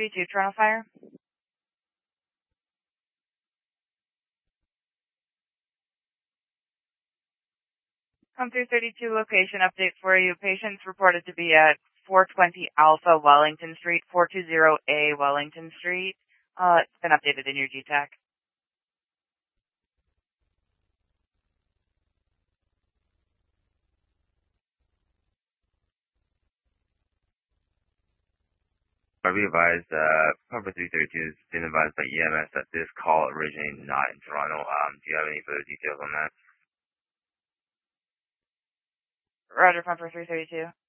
332, Toronto Fire. Come 332 location update for you. Patients reported to be at 420 Alpha Wellington Street, 420A Wellington Street. It's been updated in your GTAC. Be advised, Cover 332 has been advised by EMS that this call originated not in Toronto. Do you have any further details on that? Roger, Pumper 332.